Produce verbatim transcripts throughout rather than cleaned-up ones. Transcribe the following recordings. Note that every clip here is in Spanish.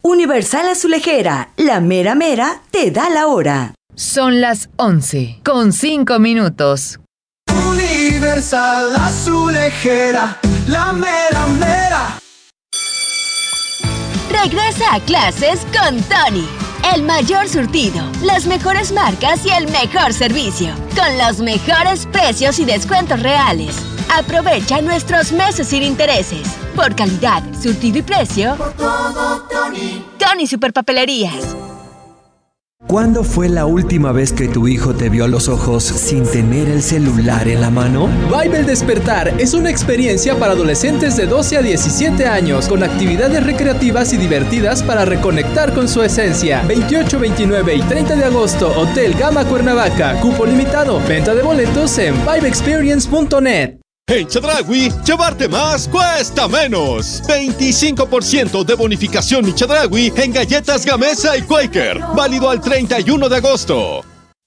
Universal Azulejera, la mera mera te da la hora. Son las once con cinco minutos. Universal Azulejera, la mera mera. Regresa a clases con Tony. El mayor surtido, las mejores marcas y el mejor servicio. Con los mejores precios y descuentos reales. Aprovecha nuestros meses sin intereses. Por calidad, surtido y precio. Por todo, Tony. Tony Superpapelerías. ¿Cuándo fue la última vez que tu hijo te vio a los ojos sin tener el celular en la mano? Vibe el Despertar es una experiencia para adolescentes de doce a diecisiete años con actividades recreativas y divertidas para reconectar con su esencia. veintiocho, veintinueve y treinta de agosto, Hotel Gama Cuernavaca. Cupo limitado. Venta de boletos en vibe experience punto net. En Chedraui, llevarte más cuesta menos. veinticinco por ciento de bonificación Mi Chedraui en galletas Gamesa y Quaker. Válido al treinta y uno de agosto.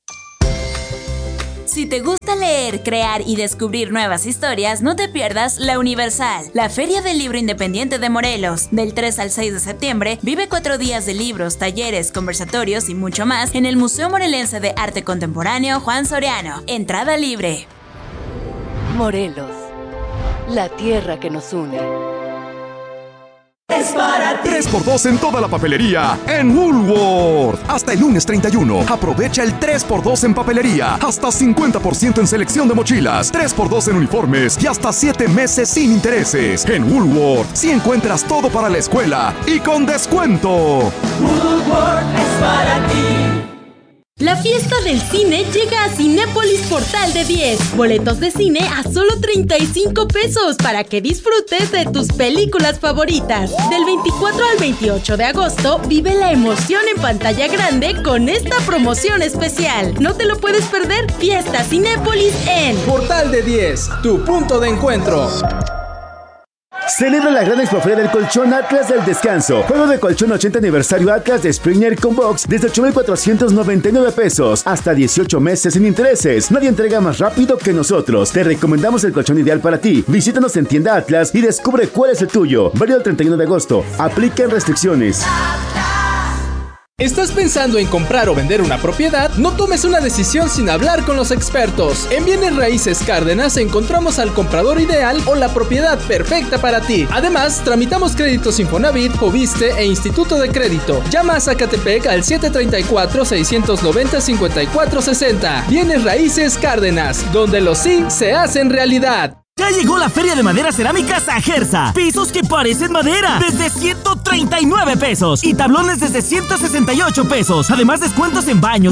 Si te gusta leer, crear y descubrir nuevas historias, no te pierdas La Universal, la Feria del Libro Independiente de Morelos. Del tres al seis de septiembre, vive cuatro días de libros, talleres, conversatorios y mucho más en el Museo Morelense de Arte Contemporáneo Juan Soriano. Entrada libre. Morelos, la tierra que nos une. Es para ti. tres por dos en toda la papelería en Woolworth. Hasta el lunes treinta y uno. Aprovecha el tres por dos en papelería. Hasta cincuenta por ciento en selección de mochilas. tres por dos en uniformes y hasta siete meses sin intereses. En Woolworth, si encuentras todo para la escuela y con descuento. Woolworth es para ti. La fiesta del cine llega a Cinépolis Portal de diez. Boletos de cine a solo treinta y cinco pesos para que disfrutes de tus películas favoritas. Del veinticuatro al veintiocho de agosto, vive la emoción en pantalla grande con esta promoción especial. No te lo puedes perder. Fiesta Cinépolis en Portal de diez, tu punto de encuentro. Celebra la gran expoferia del colchón Atlas del Descanso. Juego de colchón ochenta aniversario Atlas de Springer con box desde ocho mil cuatrocientos noventa y nueve pesos. Hasta dieciocho meses sin intereses. Nadie entrega más rápido que nosotros. Te recomendamos el colchón ideal para ti. Visítanos en tienda Atlas y descubre cuál es el tuyo. Válido el treinta y uno de agosto. Apliquen restricciones. ¿Estás pensando en comprar o vender una propiedad? No tomes una decisión sin hablar con los expertos. En Bienes Raíces Cárdenas encontramos al comprador ideal o la propiedad perfecta para ti. Además, tramitamos créditos Infonavit, Fobiste e Instituto de Crédito. Llama a Zacatepec al siete tres cuatro, seis nueve cero, cinco cuatro seis cero. Bienes Raíces Cárdenas, donde los sí se hacen realidad. Ya llegó la Feria de Madera Cerámica Sajerza. Pisos que parecen madera desde ciento treinta y nueve pesos y tablones desde ciento sesenta y ocho pesos. Además, descuentos en baños,